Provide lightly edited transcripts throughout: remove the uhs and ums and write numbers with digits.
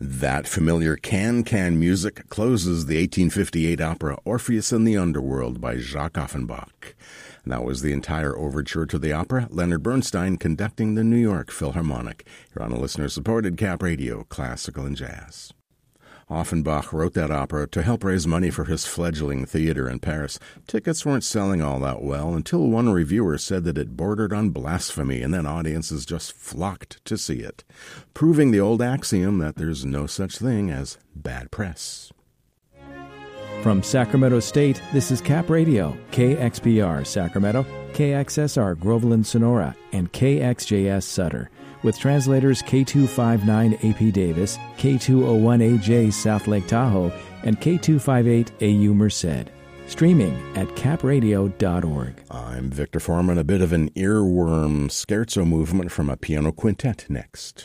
That familiar can-can music closes the 1858 opera Orpheus in the Underworld by Jacques Offenbach. That was the entire overture to the opera, Leonard Bernstein conducting the New York Philharmonic. You're on a listener-supported Cap Radio, Classical and Jazz. Offenbach wrote that opera to help raise money for his fledgling theater in Paris. Tickets weren't selling all that well until one reviewer said that it bordered on blasphemy, and then audiences just flocked to see it, proving the old axiom that there's no such thing as bad press. From Sacramento State, this is Cap Radio, KXPR Sacramento, KXSR Groveland Sonora, and KXJS Sutter, with translators K259 AP Davis, K201AJ South Lake Tahoe, and K258 AU Merced. Streaming at capradio.org. I'm Victor Foreman. A bit of an earworm scherzo movement from a piano quintet next.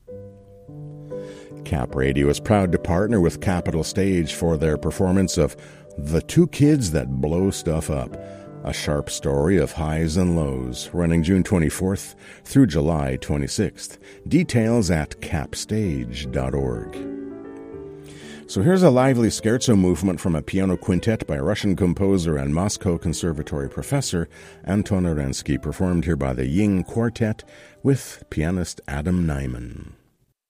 Cap Radio is proud to partner with Capitol Stage for their performance of The Two Kids That Blow Stuff Up, a sharp story of highs and lows, running June 24th through July 26th. Details at capstage.org. So here's a lively scherzo movement from a piano quintet by Russian composer and Moscow Conservatory professor Anton Arensky, performed here by the Ying Quartet with pianist Adam Nyman.